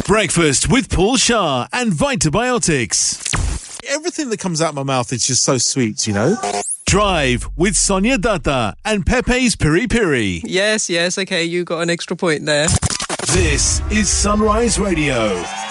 Breakfast with Paul Shah and Vitabiotics. Everything that comes out of my mouth is just so sweet, you know? Drive with Sonia Datta and Pepe's Piri Piri. Yes, okay, you got an extra point there. This is Sunrise Radio.